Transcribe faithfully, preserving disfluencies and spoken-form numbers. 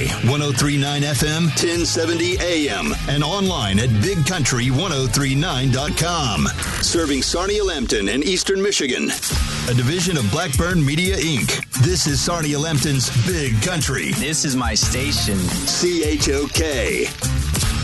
ten thirty-nine F M, ten seventy A M, and online at big country ten thirty-nine dot com. Serving Sarnia-Lambton and Eastern Michigan. A division of Blackburn Media, Incorporated. This is Sarnia-Lambton's Big Country. This is my station. C H O K.